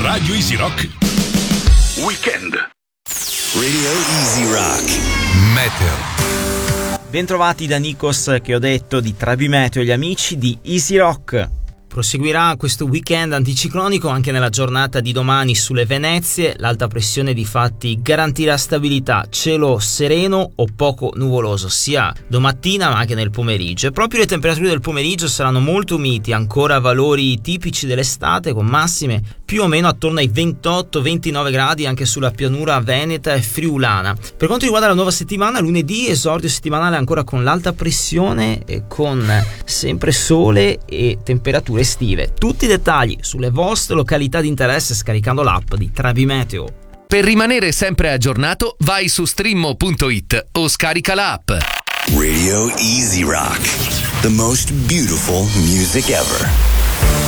Radio Easy Rock Weekend. Radio Easy Rock Meteo. Bentrovati da Nikos, che ho detto di Meteo e gli amici di Easy Rock. Proseguirà questo weekend anticiclonico anche nella giornata di domani sulle Venezie. L'alta pressione difatti garantirà stabilità, cielo sereno o poco nuvoloso sia domattina ma anche nel pomeriggio, e proprio le temperature del pomeriggio saranno molto miti, ancora valori tipici dell'estate con massime più o meno attorno ai 28-29 gradi anche sulla pianura veneta e friulana. Per quanto riguarda la nuova settimana, lunedì esordio settimanale ancora con l'alta pressione e con sempre sole e temperature estive. Tutti i dettagli sulle vostre località di interesse scaricando l'app di Trevi Meteo. Per rimanere sempre aggiornato, vai su streammo.it o scarica l'app. Radio Easy Rock, the most beautiful music ever.